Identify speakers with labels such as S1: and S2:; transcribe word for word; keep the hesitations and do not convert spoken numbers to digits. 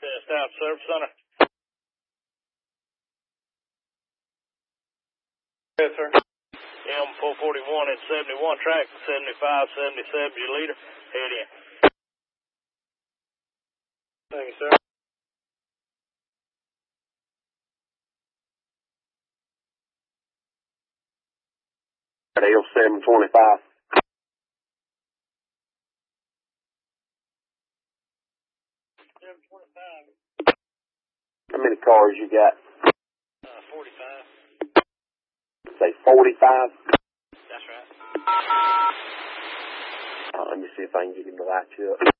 S1: Test out, Service Center.
S2: Yes, sir.
S1: M four forty-one at seventy-one, track seventy-five seventy-seven, your leader. Head in.
S2: Thank you, sir.
S3: L seven twenty-five.
S1: seven twenty-five.
S3: How many cars you got?
S1: Uh, forty-five.
S3: Say forty-five?
S1: That's right.
S3: Uh, let me see if I can get him to light you up.